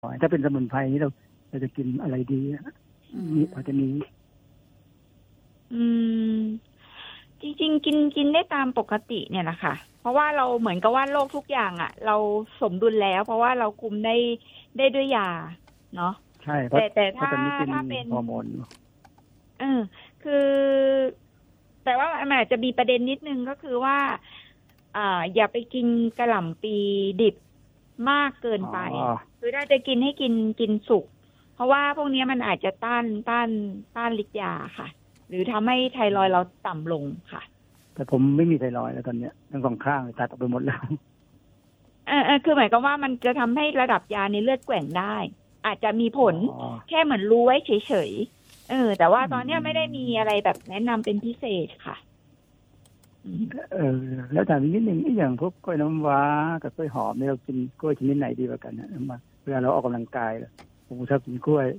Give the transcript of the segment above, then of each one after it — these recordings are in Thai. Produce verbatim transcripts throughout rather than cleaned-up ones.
ถ้าเป็นสมุนไพรนี่เราเราจะกินอะไรดีมีพอจะมีอืมจริงๆกินกินได้ตามปกติเนี่ยนะคะเพราะว่าเราเหมือนกับว่าโรคทุกอย่างอ่ะเราสมดุลแล้ว เพราะว่าเราคุมได้ได้ด้วยยาเนาะใช่แต่แต่ถ้าถ้าเป็นฮอร์โมนเออคือแต่ว่ามันอาจจะมีประเด็นนิดนึงก็คือว่าอ่าอย่าไปกินกระหล่ำปีดิบมากเกินไปคือถ้าจะกินให้กินกินสุกเพราะว่าพวกนี้มันอาจจะต้านต้านต้านฤทธิ์ยาค่ะหรือทำให้ไทรอยด์เราต่ำลงค่ะแต่ผมไม่มีไทรอยด์แล้วตอนเนี้ยทั้งสองข้างตัดออกไปหมดแล้วเออเออคือหมายความว่ามันจะทำให้ระดับยาในเลือดแกว่งได้อาจจะมีผลแค่เหมือนรู้ไว้เฉยๆเออแต่ว่าตอนเนี้ยไม่ได้มีอะไรแบบแนะนำเป็นพิเศษค่ะเออแล้วถามอีกนิดนึงอย่างพวกกล้วยน้ำว้ากับกล้วยหอมเนี่ยเรากินกล้วยชนิดไหนดีกว่ากันนะมาเวลาเราออกกำลังกายผมชอบกินกล้วย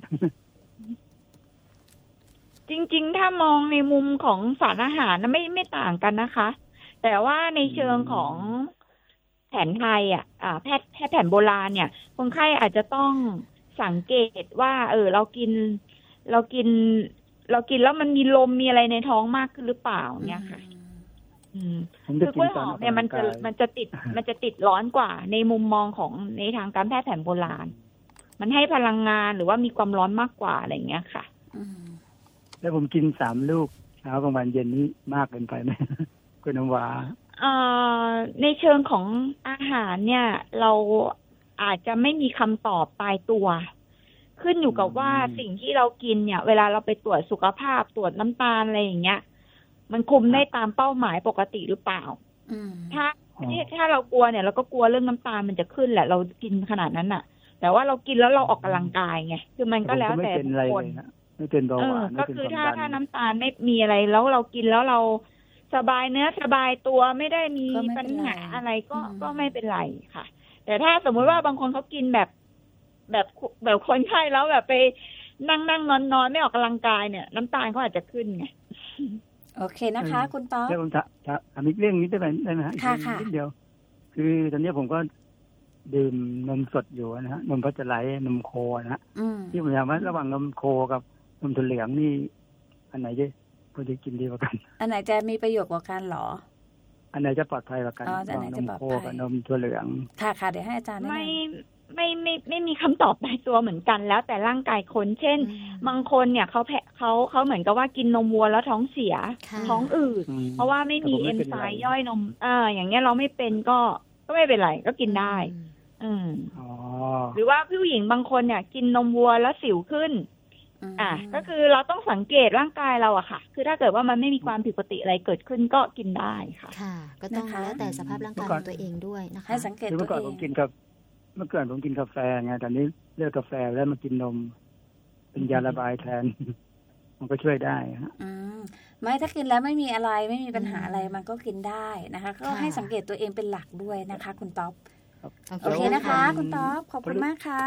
จริงๆถ้ามองในมุมของสารอาหารนะไม่ไม่ต่างกันนะคะแต่ว่าในเชิงของแผนไทยอ่ะอ่าแพทย์แพทย์แผนโบราณเนี่ยคนไข้อาจจะต้องสังเกตว่าเออเรากินเรากินเรากินแล้วมันมีลมมีอะไรในท้องมากขึ้นหรือเปล่าเนี่ยค่ะอืมคือกล้วยหอมเนี่ยมันจะมันจะติดมันจะติดร้อนกว่าในมุมมองของในทางการแพทย์แผนโบราณมันให้พลังงานหรือว่ามีความร้อนมากกว่าอะไรอย่างเงี้ยค่ะแล้วผมกินสามลูกเช้ากลางวันเย็นนี้มากเกินไปไหมกล้วยน้ำว้าเอ่อในเชิงของอาหารเนี่ยเราอาจจะไม่มีคำตอบตายตัวขึ้นอยู่กับว่าสิ่งที่เรากินเนี่ยเวลาเราไปตรวจสุขภาพตรวจน้ำตาลอะไรอย่างเงี้ยมันคุมได้ตามเป้าหมายปกติหรือเปล่าถ้าถ้าเรากลัวเนี่ยเราก็กลัวเรื่องน้ำตาลมันจะขึ้นแหละเรากินขนาดนั้นน่ะแต่ว่าเรากินแล้วเราออกกำลังกายไงคือมันก็แล้วแต่คนไม่เป็นเบาหวานก็คือถ้าถ้าน้ำตาลไม่มีอะไรแล้วเรากินแล้วเราสบายเนื้อสบายตัวไม่ได้มีปัญหาอะไรก็ก็ไม่เป็นไรค่ะแต่ถ้าสมมุติว่าบางคนเขากินแบบแบบแบบคนไข้แล้วแบบไปนั่งนั่งนอนนอนไม่ออกกำลังกายเนี่ยน้ำตาลเขาอาจจะขึ้นไงโอเคนะคะคุณต๊อบแล้วผมถามอีกเรื่องนี้ได้ไหมได้ไหมฮะค่ะค่ะนิดเดียวคือตอนนี้ผมก็ดื่มนมสดอยู่นะฮะนมพัชไลท์นมโคนะฮะที่ผมถามว่าระหว่างนมโคกับนมถั่วเหลืองนี่อันไหนจะควรจะกินดีกว่ากันอันไหนจะมีประโยชน์กว่ากันหรออันไหนจะปลอดภัยกว่ากันนมโคกับนมถั่วเหลืองค่ะค่ะเดี๋ยวให้อาจารย์ไม่ไม่ไม่ไม่มีคำตอบตายตัวเหมือนกันแล้วแต่ร่างกายคนเช่นบางคนเนี่ยเขาแพ้เขาเขาเหมือนกับว่ากินนมวัวแล้วท้องเสียท้องอืดเพราะว่าไม่มีเอนไซม์ย่อยนมอ่าอย่างเงี้ยเราไม่เป็นก็ก็ไม่เป็นไรก็กินได้อืมหรือว่าผู้หญิงบางคนเนี่ยกินนมวัวแล้วสิวขึ้นอ่าก็คือเราต้องสังเกตร่างกายเราอะค่ะคือถ้าเกิดว่ามันไม่มีความผิดปกติอะไรเกิดขึ้นก็กินได้ค่ะค่ะก็ต้องแล้วแต่สภาพร่างกายของตัวเองด้วยนะคะให้สังเกตตัวเองเมื่อก่อนผมกินกับเมื่อก่อนผมกินกาแฟไงตอนนี้เลิกกาแฟแล้วมากินนมเป็นยาระบายแทนมันก็ช่วยได้ฮะอืมไม่ถ้ากินแล้วไม่มีอะไรไม่มีปัญหาอะไรมันก็กินได้นะคะก็ให้สังเกตตัวเองเป็นหลักด้วยนะคะคุณต๊อบโอเคนะคะคุณต๊อบขอบคุณมากค่ะ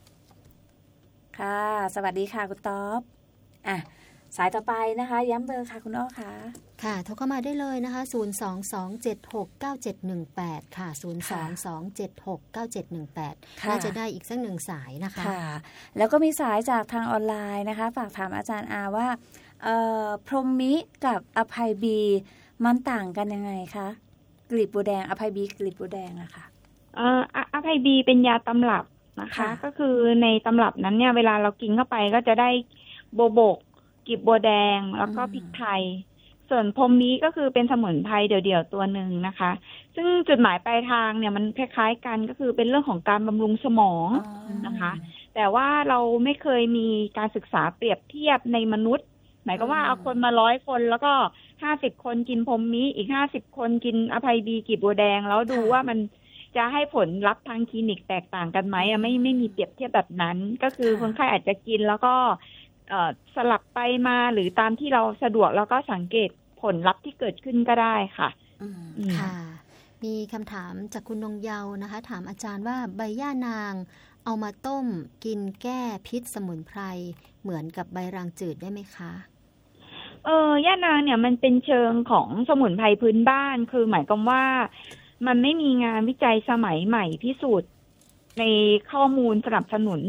ค่ะสวัสดีค่ะคุณต๊อบอ่ะสายต่อไปนะคะย้ำเบอร์ค่ะคุณอ้อค่ะค่ะโทรเข้ามาได้เลยนะคะศูนย์ สอง สอง เจ็ด หก เก้า เจ็ด หนึ่ง แปดค่ะศูนย์ สอง สอง เจ็ด หก เก้า เจ็ด หนึ่ง แปดน่าจะได้อีกสักหนึ่งสายนะคะค่ะแล้วก็มีสายจากทางออนไลน์นะคะฝากถามอาจารย์อาว่าเอ่อพรหมิกับอภัยบีมันต่างกันยังไงคะกลีบบัวแดงอภัยบีกลีบบัวแดงอะค่ะเอ่ออภัยบีเป็นยาตำรับนะคะก็คือในตำรับนั้นเนี่ยเวลาเรากินเข้าไปก็จะได้โบโบกกีบบัวแดงแล้วก็พริกไทยส่วนพรหมิก็คือเป็นสมุนไพรเดี่ยวๆตัวหนึ่งนะคะซึ่งจุดหมายปลายทางเนี่ยมันคล้ายๆกันก็คือเป็นเรื่องของการบำรุงสมองนะคะแต่ว่าเราไม่เคยมีการศึกษาเปรียบเทียบในมนุษย์หมายก็ว่าเอาคนมาร้อยคนแล้วก็ห้าสิบคนกินพรหมิอีกห้าสิบคนกินอภัยบีกีบบัวแดงแล้วดูว่ามันจะให้ผลลัพธ์ทางคลินิกแตกต่างกันไหมอ่ะไม่ไม่มีเปรียบเทียบแบบนั้นก็คือคนไข้อาจจะกินแล้วก็สลับไปมาหรือตามที่เราสะดวกแล้วก็สังเกตผลลัพธ์ที่เกิดขึ้นก็ได้ค่ะค่ะมีคำถามจากคุณนงเยาว์นะคะถามอาจารย์ว่าใบย่านางเอามาต้มกินแก้พิษสมุนไพรเหมือนกับใบรางจืดได้ไหมคะเออย่านางเนี่ยมันเป็นเชิงของสมุนไพรพื้นบ้านคือหมายความว่ามันไม่มีงานวิจัยสมัยใหม่พิสูจน์ในข้อมูลสนับสนุน